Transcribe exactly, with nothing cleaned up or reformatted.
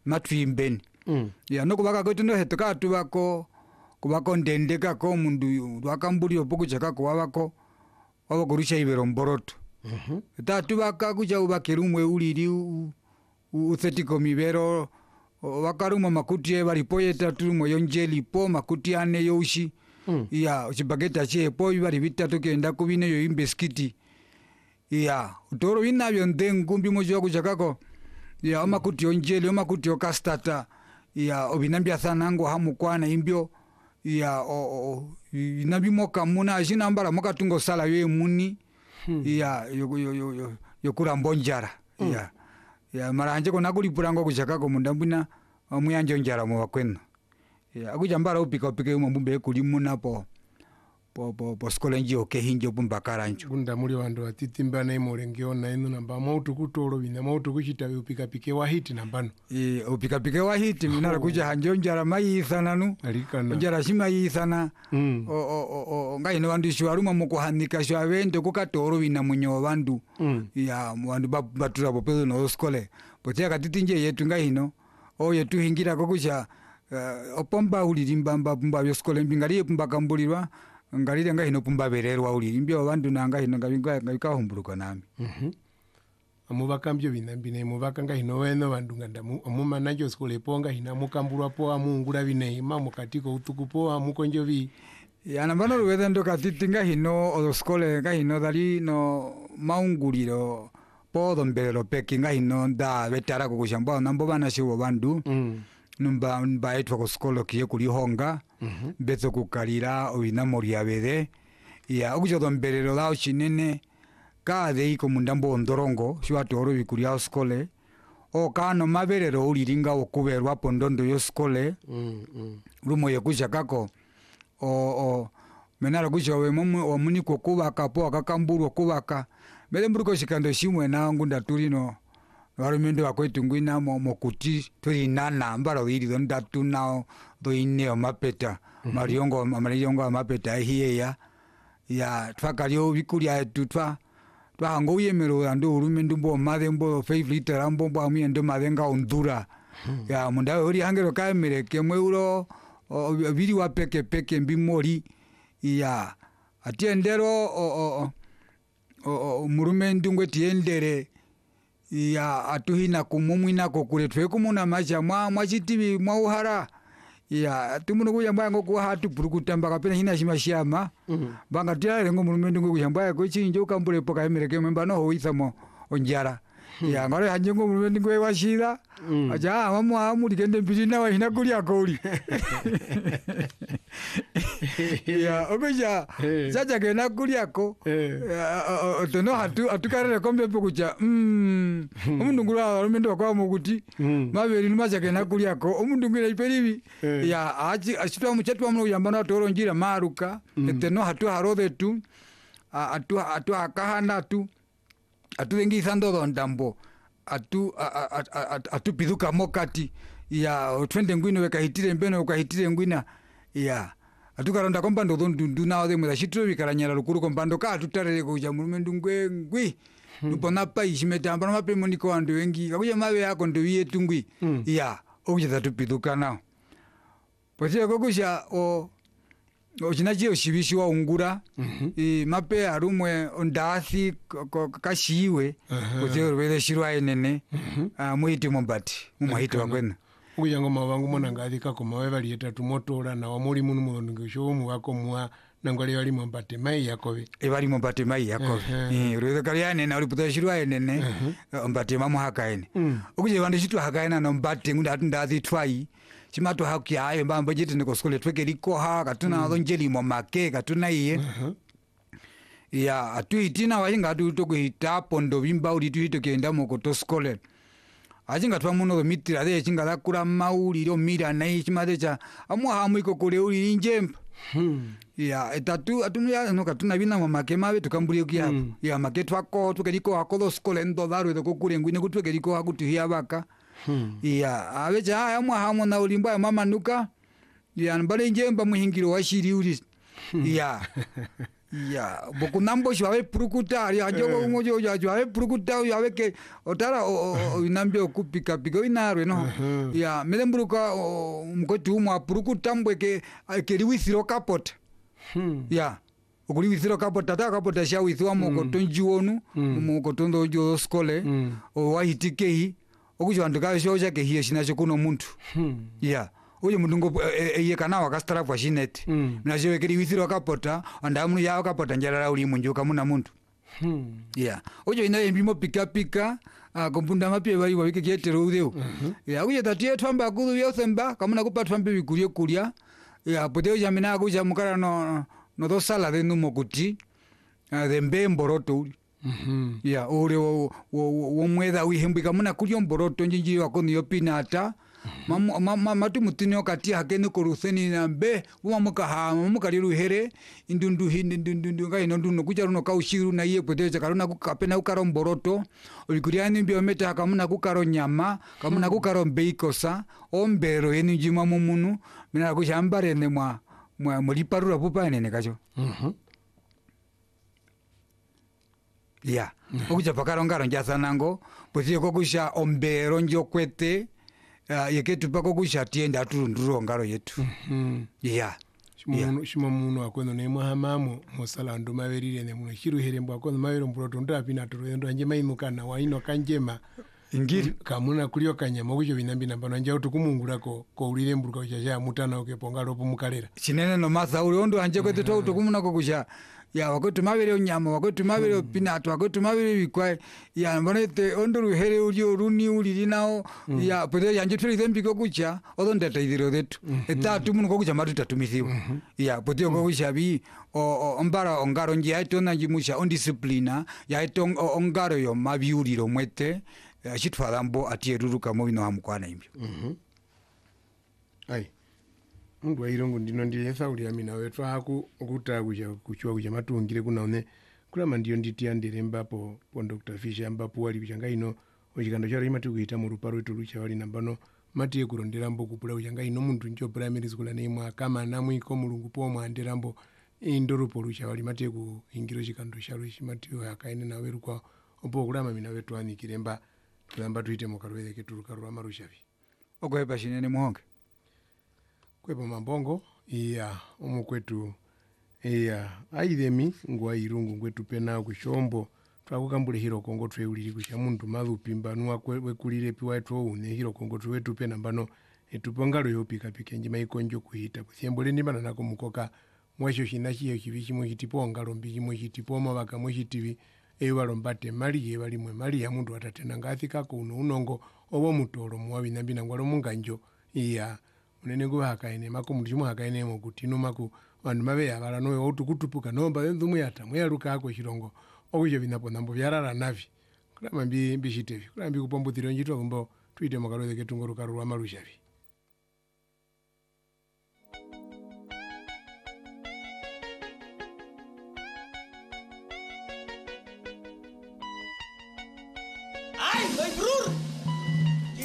matwimbeni mm. ya no kubaka kwetu no hetoka tubako kubako ndendeka ko mundu wakambuli opokucha kako wabako wabakurusha ibero mboroto mhm tatu baka kuja ubakirumwe uliri uthetiko mibero wakaruma makuti balipoye tatu mo yonjeli po makuti ane yoshi mm. ya chibageta che po bali bitatu kenda kubine yo imbeskiti ya utoro binabyo ndengumbi mojo kujakako ya makuti yonjeli makuti okastata ya obinambya sanango hamukwana imbyo ya o, o inabimoka muna ajina mbara mokatungo sala we muni hmm. ya yo yo yo yo yokura mbonjara hmm. ya ya maranje kona kuli purango kujakako mundambuna omuyanje njara mu bakwena ya akuja mbara upika upike mu mbumbe kuli muna po po po po skolenji okehinje bumbakaranjo bunda muri wandu atitimba na imorengeo na ino namba mautu kutoro bina mautu kuchita upika pike wa hiti nambano e upika pike wa hiti minara kuja hanjo njara mai sananu alikana njara shima yisana mm. o o o ngai no wandu shwaruma mukuhanika shwavende kukatoro bina munyo wandu mm. ya wandu batura bopezo no skole potia katitinje yetu ngai no o yetu hingira kokuja uh, opomba ulimbamba pumba yo skole mbingali pumba kambulirwa ngalile nga hino pumba bererwa uli imbyo abandu nanga hino ngabinga ngabikahumbuluka nami mhm amubaka mbyo binambine mubaka nga hino weno bandu ngandamu omuma najo skole ponga hina mukambulwa po amungula bine mamu katiko utukupo amukonjo bi yana bano ruweza ndo katiti nga hino o skole nga hino dali no maunguliro po dombero peki nga hino da betara ko kushamba nambo bana shiwo bandu mm. numba mbaitwa ko skolo kiye kuli honga mhm bezo kukalira obinamori yabede ya ukujo domberero lao chinene ka de iko mundambo ondorongo shwatoro bikulia skole o kano maberero uliringa okuberwa pondondo yo skole mm mm rumo yekusha kako o o menara kujo we momu omuni kokubaka po akakamburu okubaka mele mburuko shikando shimwe na ngunda turino warumendo wakwetu ngwina mo mokuti turi nana mbara wiri donda tunao do ine o mapeta mm-hmm. mariongo amariongo amapeta hiye ya ya twakalio bikulia tutwa twa ngo yemero ando urumendo mbo madembo five liter ambo mbo amiendo madenga ondura mm-hmm. ya munda ori hangero kamere kemwe uro biri wa peke peke mbimori ya atiendero o o o murumendo ngwetiendere ya atuhina kumumwina kokule twekumuna macha mwa mwachitibi mwa uhara ya tumuno kuyamba ngo ko hatu purukutamba kapena hina shimashama mm. banga tiare ngo mulumendo ngo kuyamba ko chinjo kambule poka emereke memba no hoisamo onjara mm. ya ngare hanje ngo mulumendo ngo washira mm. aja mamu amuri kende mbirina wa hina kuli akoli ya ogoja jaja kena kuli ako tono hatu atukare kombe pokucha mm umundu ngura mulumendo kwa muguti maberi numacha kena kuli ako umundu ngira iperibi ya aji ashitwa muchetwa mu yambana toro njira maruka eteno hatu harode tu atu atu akahana tu atu wengi sando ndambo atu atu piduka mokati ya twende ngwino wekahitire mbeno ukahitire ngwina ya atukaronda kompando ndundu nawo de mudashitro bikaranyara rukuru kompando ka tutarere kuja mulumendo ngwe ngwi nupona pa ishimetamba mape moniko ando wengi kakuja mawe yako ndo yetu ngwi mm. ya okujeza tupiduka nao pote kokusha o ochinaje oshibishi wa ungura mm-hmm. e mape arumwe ondasi kashiwe uh-huh. pote orwele shirwa enene mm-hmm. uh, muhiti mombati mumahiti wakwena uya ngoma wangu mona ngadika ko mawe lieta tumotora na wamuli munu mundo sho mu wako muwa nangwali wali mombate mai yakobe e wali mombate mai yakobe eh urwele kaliane na uri puta shirwa enene ombate mamu hakaene ukuje wande shitu hakaena no mbate ngunda atundazi twai chimato haki aye mbamba jiti niko skole tweke liko ha katuna mm. njeli mo make katuna iye uh-huh. ya atuitina wajinga atu tokuhita pondo bimba uri tuito kenda moko to skole ajinga twamuno mitira de chinga dakura mauli ro mira nai chimade cha amwa hamu iko kule uri njemba hmm. ya etatu atunya no katuna bina mo make mabe tukamburi kia hmm. ya make twako tukeliko akodo skole ndo daru de kokure ngwine kutwekeliko akutuhia baka Hmm. ya abeja haya mwa hamo na ulimba ya mama nuka ya mbale njemba muhingiro wa shiri uri hmm. ya ya bokunambo shwawe purukuta ya jogo ngojo ya shwawe purukuta ya weke otara inambia okupika pika inarwe no ya melemburuka mkoti umwa purukuta mbweke keriwisiro kapota ya okuliwisiro kapota ta kapota sha withwa mokoto njuonu mokoto ndojo skole o wahitikehi okujwanduka shoja ke hiye shinacho kuno muntu ya oye mundungo eye kana wakastara kwa shineti mm. Mnajewe kiri withiro kapota andamu ya kapota njalala uli munjuka muna muntu hmm. Yeah oye ina mbimo pika pika uh, kompunda mapye bali wabike kietero udeu uh-huh. Yeah oye tatie twamba kudu yosemba kamuna kupatwa mbe bikulie kulia ya poteo jamina kuja mukara no no do sala de numo kuti uh, de mbe mboroto uli mhm ya ore wo wo mweda wihembika muna kulio mboroto njinji wakoni yopinata mama mama matu mutino kati hakene koruseni nambe umamuka ha mamuka liruhere indundu hindi ndundu ngai ndundu kuja runo kaushiru na iye poteja karuna kukapena ukaro mboroto ulikuriani biometa kamuna kukaro nyama kamuna kukaro mbeikosa ombero yeni jima mumunu mina kushambare ne mwa mwa muliparura pupa nene kacho mhm ya okuja pakaro ngaro njasanango potiye kokusha ombero njokwete Uh, yeketu pako kushatienda aturunduro ngaro yetu mhm yeah shimo shimo muno akono ne muhamamo musala ndo maverire ne muno shiruhere mbo akono mavero mburoto ndapina turo ndo anje maimukana waino kanjema ingiri kamuna kulio kanyama kujo binambi nambano anje utukumungulako ko ulire mburuka kuchaja mutana ukepongalo pumukalera chinene no masa uri ondo anje kwete to utukumunako kusha ya wakotu mavere nyama wakotu mavere mm. pinato wakotu mavere bikwa ya mbonete ondo ruhere uli runi uli nao mm. ya pode yanje tuli zembi ko kucha odo ndata idiro detu mm -hmm. Etatu muno ko kucha matuta tumithiwa mm -hmm. Ya pode ko kucha bi o ombara ongaro nji aito na njimusha on disciplina ya aito ongaro yo mabiuliro mwete achitwala mbo atieruruka mo bino hamukwana imbyo mhm ai mundu wairongo ndino ndiyesa uli amina wetwa haku okuta kuja kuchwa kuja matungire kunaone kulama ndiyo nditi andere mbapo po Doctor Fisher mbapo wali kuchanga ino ochikando charo imati kuita mu ruparo etu lucha wali nambano mati kurondera mbo kupula kuchanga ino mundu njo primary school ne mwa kama namwe ko mulungu po mwandera mbo indorupo lucha wali mati ku ingiro chikando charo chimati akaine nawe rukwa opo kulama mina wetu anikiremba tulamba tuite mukarwele keturuka rwa marushavi okweba shinene muhonge kwepo mambongo iya omukwetu iya aidemi ngwa irungu ngwetu pena kushombo twakukambule hiro kongo tweuliri kusha muntu madhupimba nuwa wekulire piwa etu une hiro kongo twetu pena mbano etupongalo yopika pikenji maikonjo kuhita kusiembole ndimana nako mukoka mwesho shinashi yo chivichi mwechitipo ngalo mbiki mwechitipo mabaka mwechitivi ewa lombate mali ye bali mwe mali ya mundu atatena ngathika ko uno unongo obo mutoro mwabi nambina ngwalo munganjo iya unene ngo hakaine mako mulimu hakaine mo kutino mako vandu mave yavara no otukutupuka nomba nzumu yata mweyaruka ako chirongo okuje vinapo nambo vyarara navi kuramba mbi mbishitevi kurambi kupombuthira njito kumbo tuite makarode ketungoruka ruwa marushavi Ai, oi brur